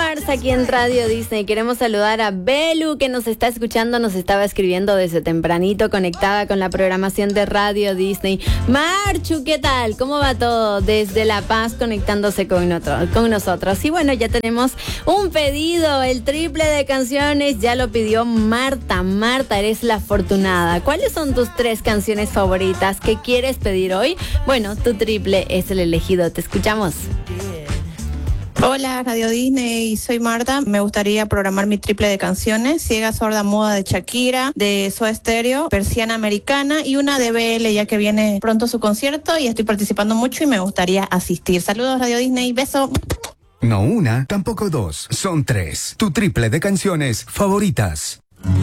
Stars aquí en Radio Disney. Queremos saludar a Belu, que nos está escuchando, nos estaba escribiendo desde tempranito, conectada con la programación de Radio Disney. Marchu, ¿qué tal? ¿Cómo va todo? Desde La Paz, conectándose con nosotros. Y bueno, ya tenemos un pedido, el triple de canciones, ya lo pidió Marta. Marta, eres la afortunada. ¿Cuáles son tus 3 canciones favoritas que quieres pedir hoy? Bueno, tu triple es el elegido. Te escuchamos. Hola, Radio Disney, soy Marta. Me gustaría programar mi triple de canciones: Ciega, Sorda, Muda de Shakira, de Soda Stereo, Persiana Americana y una de BL, ya que viene pronto su concierto y estoy participando mucho y me gustaría asistir. Saludos, Radio Disney, beso. No una, tampoco 2, son 3. Tu triple de canciones favoritas.